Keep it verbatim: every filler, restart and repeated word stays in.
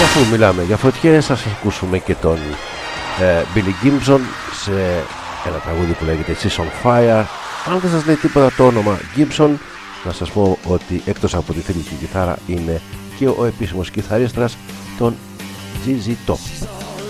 αφού μιλάμε για φωτιές, ας ακούσουμε και τον ε, Billy Gibbons σε ένα τραγούδι που λέγεται She's on Fire. Αν δεν σας λέει τίποτα το όνομα Gibson, να σας πω ότι εκτός από τη θηλυκή κιθάρα είναι και ο επίσημος κιθαρίστρας των ζι ζι Top.